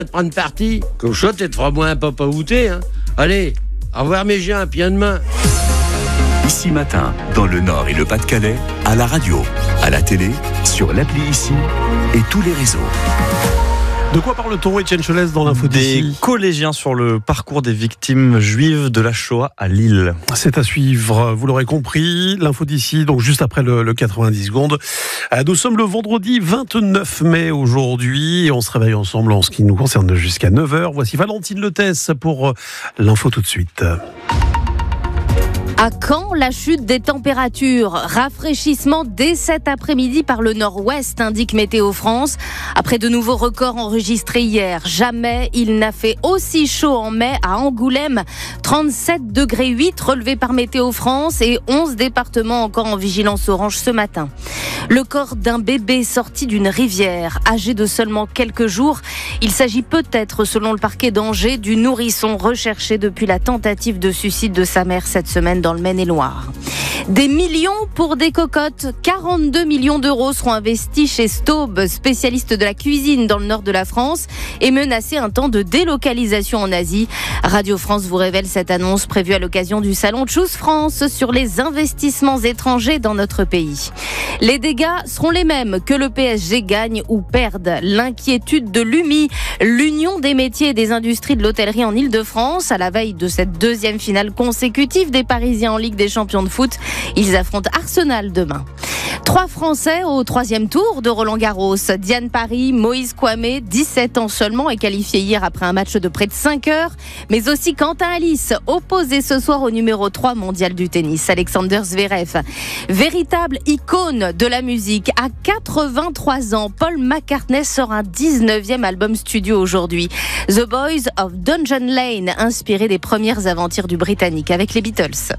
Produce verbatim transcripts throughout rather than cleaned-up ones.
de prendre parti. Comme ça, tu te feras moins un papa outé. Hein. Allez, au revoir mes gens, puis à demain. Ici Matin, dans le Nord et le Pas-de-Calais, à la radio, à la télé, sur l'appli Ici et tous les réseaux. De quoi parle-t-on, Étienne Cholès, dans l'info d'ici ? Des collégiens sur le parcours des victimes juives de la Shoah à Lille. C'est à suivre, vous l'aurez compris. L'info d'ici, donc juste après le, le quatre-vingt-dix secondes. Nous sommes le vendredi vingt-neuf mai aujourd'hui et on se réveille ensemble en ce qui nous concerne jusqu'à neuf heures. Voici Valentine Letès pour l'info tout de suite. À quand la chute des températures ? Rafraîchissement dès cet après-midi par le nord-ouest, indique Météo France. Après de nouveaux records enregistrés hier, jamais il n'a fait aussi chaud en mai à Angoulême. trente-sept degrés huit relevés par Météo France et onze départements encore en vigilance orange ce matin. Le corps d'un bébé sorti d'une rivière, âgé de seulement quelques jours. Il s'agit peut-être, selon le parquet d'Angers, du nourrisson recherché depuis la tentative de suicide de sa mère cette semaine dans le Maine-et-Loire. Des millions pour des cocottes. quarante-deux millions d'euros seront investis chez Staub, spécialiste de la cuisine dans le nord de la France, et menacé un temps de délocalisation en Asie. Radio France vous révèle cette annonce prévue à l'occasion du salon Choose France sur les investissements étrangers dans notre pays. Les dégâts seront les mêmes que le P S G gagne ou perde. L'inquiétude de l'U M I, l'Union des métiers et des industries de l'hôtellerie en Ile-de-France, à la veille de cette deuxième finale consécutive des Parisiens en Ligue des champions de foot. Ils affrontent Arsenal demain. Trois Français au troisième tour de Roland-Garros. Diane Paris, Moïse Kouamé, dix-sept ans seulement, est qualifié hier après un match de près de cinq heures. Mais aussi Quentin Alice, opposé ce soir au numéro trois mondial du tennis, Alexander Zverev. Véritable icône de la musique. À quatre-vingt-trois ans, Paul McCartney sort un dix-neuvième album studio aujourd'hui. The Boys of Dungeon Lane, inspiré des premières aventures du Britannique avec les Beatles.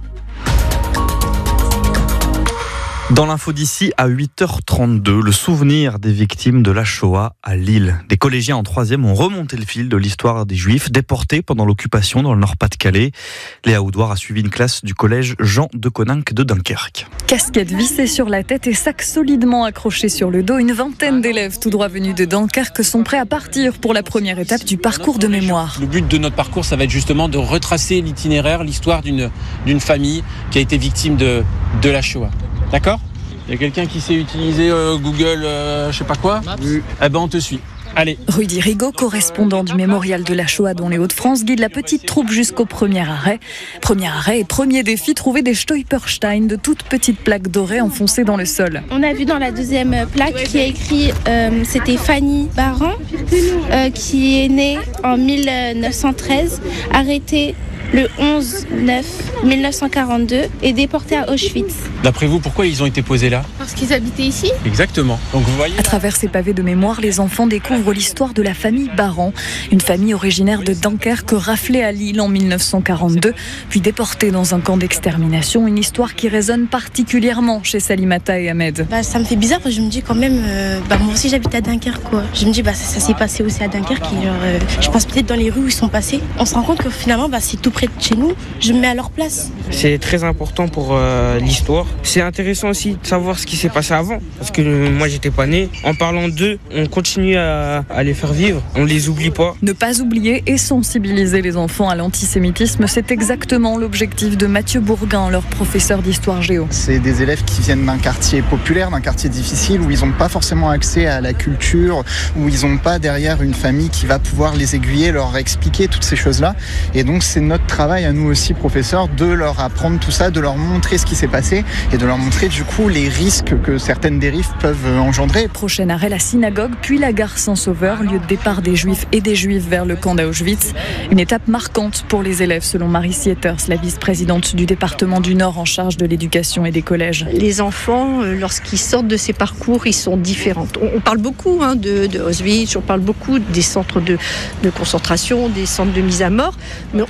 Dans l'info d'ici, à huit heures trente-deux, le souvenir des victimes de la Shoah à Lille. Des collégiens en troisième ont remonté le fil de l'histoire des Juifs déportés pendant l'occupation dans le Nord-Pas-de-Calais. Léa Oudoir a suivi une classe du collège Jean de Coninck de Dunkerque. Casquette vissée sur la tête et sac solidement accroché sur le dos, une vingtaine d'élèves tout droit venus de Dunkerque sont prêts à partir pour la première étape du parcours de mémoire. Le but de notre parcours, ça va être justement de retracer l'itinéraire, l'histoire d'une, d'une famille qui a été victime de, de la Shoah. D'accord ? Il y a quelqu'un qui sait utiliser euh, Google, euh, je sais pas quoi ? Oui. Eh ben on te suit. Allez. Rudy Rigaud, correspondant du mémorial de la Shoah dans les Hauts-de-France, guide la petite troupe jusqu'au premier arrêt. Premier arrêt et premier défi, trouver des Stolpersteine, de toutes petites plaques dorées enfoncées dans le sol. On a vu dans la deuxième plaque qui a écrit, euh, c'était Fanny Baran, euh, qui est née en mille neuf cent treize, arrêtée le onze neuf mille neuf cent quarante-deux et déportés à Auschwitz. D'après vous, pourquoi ils ont été posés là ? Parce qu'ils habitaient ici ? Exactement. Donc vous voyez. À travers ces pavés de mémoire, les enfants découvrent l'histoire de la famille Baran, une famille originaire de Dunkerque raflée à Lille en mille neuf cent quarante-deux, puis déportée dans un camp d'extermination. Une histoire qui résonne particulièrement chez Salimata et Ahmed. Bah, ça me fait bizarre parce que je me dis quand même, euh, bah, moi aussi j'habite à Dunkerque, quoi. Je me dis, bah, ça, ça s'est passé aussi à Dunkerque. Et, genre, euh, je pense peut-être dans les rues où ils sont passés. On se rend compte que finalement, bah, c'est tout près de chez nous. Je me mets à leur place. C'est très important pour euh, l'histoire. C'est intéressant aussi de savoir ce qui s'est passé avant, parce que euh, moi j'étais pas né. En parlant d'eux, on continue à, à les faire vivre, on les oublie pas. Ne pas oublier et sensibiliser les enfants à l'antisémitisme, c'est exactement l'objectif de Mathieu Bourguin, leur professeur d'histoire géo. C'est des élèves qui viennent d'un quartier populaire, d'un quartier difficile, où ils n'ont pas forcément accès à la culture, où ils n'ont pas derrière une famille qui va pouvoir les aiguiller, leur expliquer toutes ces choses-là. Et donc c'est notre travail à nous aussi, professeurs, de leur apprendre tout ça, de leur montrer ce qui s'est passé et de leur montrer du coup les risques que certaines dérives peuvent engendrer. Prochain arrêt, la synagogue, puis la gare Saint-Sauveur, lieu de départ des Juifs et des Juifs vers le camp d'Auschwitz. Une étape marquante pour les élèves, selon Marie Sieters, la vice-présidente du département du Nord en charge de l'éducation et des collèges. Les enfants, lorsqu'ils sortent de ces parcours, ils sont différents. On parle beaucoup hein, de, de Auschwitz, on parle beaucoup des centres de, de concentration, des centres de mise à mort, mais on ne se rend pas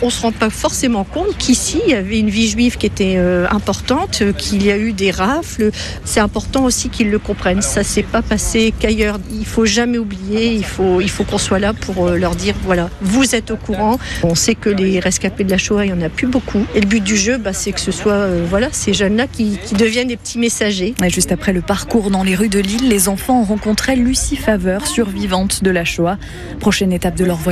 pas forcément compte qu'ici, il y avait une vie juive qui était euh, importante, euh, qu'il y a eu des rafles. C'est important aussi qu'ils le comprennent. Ça s'est pas passé qu'ailleurs. Il faut jamais oublier, il faut, il faut qu'on soit là pour euh, leur dire, voilà, vous êtes au courant. On sait que les rescapés de la Shoah, il n'y en a plus beaucoup. Et le but du jeu, bah, c'est que ce soit euh, voilà, ces jeunes-là qui, qui deviennent des petits messagers. Et juste après le parcours dans les rues de Lille, les enfants ont rencontré Lucie Faveur, survivante de la Shoah. Prochaine étape de leur voyage.